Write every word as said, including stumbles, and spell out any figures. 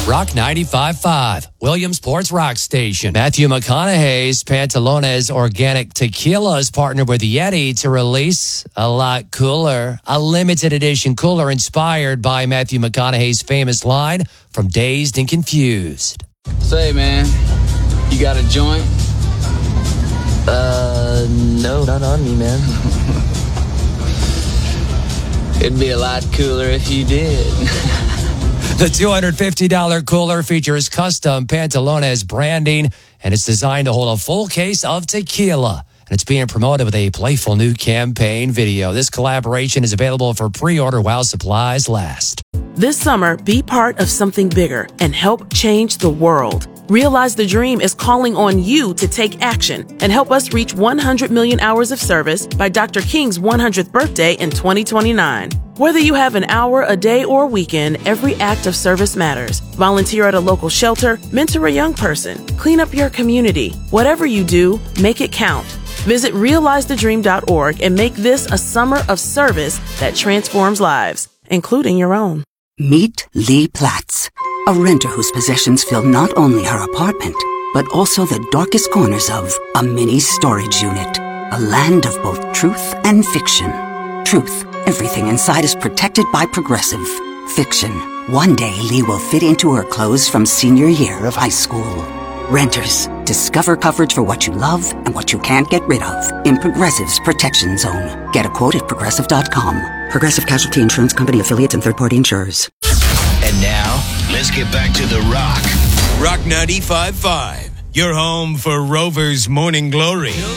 Rock ninety-five point five, Williamsport's rock station. Matthew McConaughey's Pantalones Organic Tequila has partnered with Yeti to release a lot cooler, a limited edition cooler inspired by Matthew McConaughey's famous line from Dazed and Confused. Say, man, you got a joint? Uh, no, not on me, man. It'd be a lot cooler if you did. The two hundred fifty dollars cooler features custom Pantalones branding, and it's designed to hold a full case of tequila. And it's being promoted with a playful new campaign video. This collaboration is available for pre-order while supplies last. This summer, be part of something bigger and help change the world. Realize the Dream is calling on you to take action and help us reach one hundred million hours of service by Doctor King's one hundredth birthday in twenty twenty-nine. Whether you have an hour, a day, or a weekend, every act of service matters. Volunteer at a local shelter, mentor a young person, clean up your community. Whatever you do, make it count. Visit realize the dream dot org and make this a summer of service that transforms lives, including your own. Meet Lee Platts, a renter whose possessions fill not only her apartment, but also the darkest corners of a mini storage unit. A land of both truth and fiction. Truth, everything inside is protected by Progressive. Fiction, one day Lee will fit into her clothes from senior year of high school. Renters, discover coverage for what you love and what you can't get rid of in Progressive's Protection Zone. Get a quote at Progressive dot com. Progressive Casualty Insurance Company affiliates and third-party insurers. And now, let's get back to The Rock. Rock ninety-five point five, your home for Rover's Morning Glory.